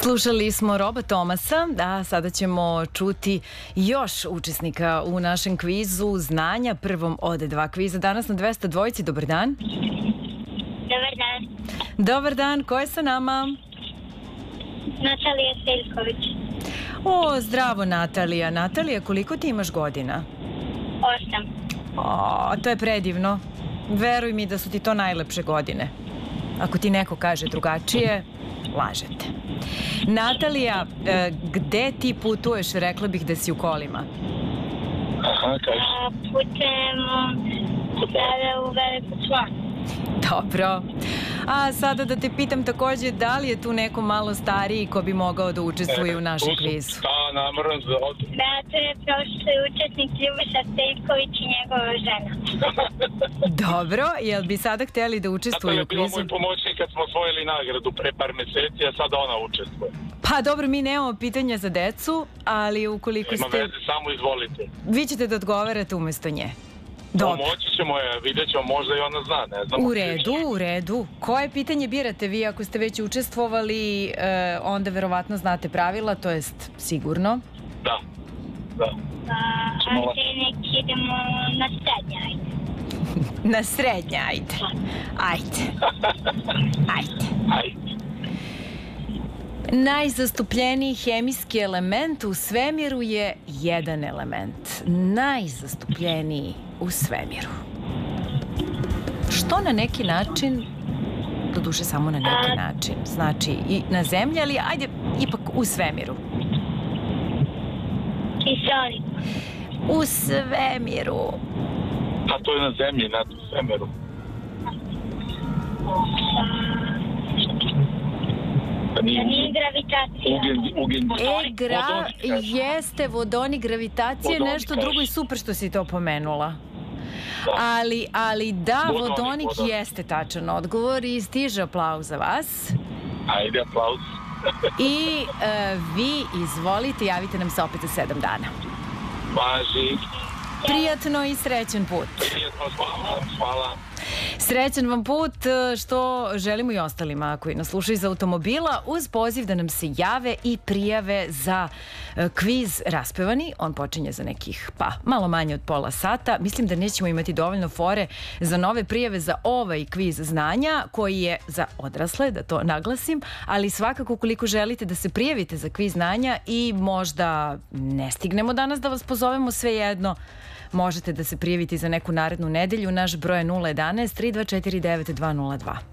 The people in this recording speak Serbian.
Slušali smo Roba Tomasa, a sada ćemo čuti još učesnika u našem kvizu znanja, prvom od dva kviza. Danas na 202. Dobar dan. Dobar dan. Dobar dan, ko je sa nama? Natalija Seljković. O, zdravo Natalija. Natalija, koliko ti imaš godina? 8. O, to je predivno. Veruj mi da su ti to najlepše godine. Ako ti neko kaže drugačije, lažete. Natalija, gde ti putuješ? Rekla bih da si u kolima. Putujemo sada u Veliku Planu. Dobro. A sada da te pitam takođe, da li je tu neko malo stariji ko bi mogao da učestvuje u našem kvizu? Da, to je prošli učesnik Ljubiša Seljković i njegova žena. Dobro, jel bi sada hteli da učestvuju u kvizu? Natalija je bila moj pomoćnik kad smo osvojili nagradu pre par meseci, a sada ona učestvuje. Pa dobro, mi nemamo pitanja za decu, ali ukoliko ste... Ima veze, samo izvolite. Vi ćete da odgovarate umesto nje. Dobro. Pomoći ćemo je, vidjet ćemo, možda i ona zna, ne znam. U redu. Koje pitanje birate vi? Ako ste već učestvovali, onda verovatno znate pravila, to jest sigurno. Da. Ajde, nek idemo na srednje, ajde. Na srednje, ajde. Ajde. Najzastupljeniji hemijski element u svemiru je jedan element. Najzastupljeniji u svemiru. Što na neki način, doduše samo na neki način, znači i na zemlji, ali ajde ipak u svemiru. Kiseonik. U svemiru. A to je na zemlji, na svemiru. Nije gravitacija. Jeste vodonik, gravitacija, nešto drugo i super što si to pomenula. Ali da, vodonik jeste tačan odgovor i stiže aplauz za vas. Ajde, aplauz. I vi izvolite, javite nam se opet za 7 dana. Važi. Prijatno i srećan put. Prijatno, hvala. Srećan vam put, što želimo i ostalima koji nas slušaju iz automobila, uz poziv da nam se jave i prijave za kviz Raspevani. On počinje za nekih, malo manje od pola sata. Mislim da nećemo imati dovoljno fore za nove prijave za ovaj kviz znanja, koji je za odrasle, da to naglasim, ali svakako ukoliko želite da se prijavite za kviz znanja i možda ne stignemo danas da vas pozovemo, svejedno, možete da se prijavite za neku narednu nedelju. Naš broj je 011 3249 202.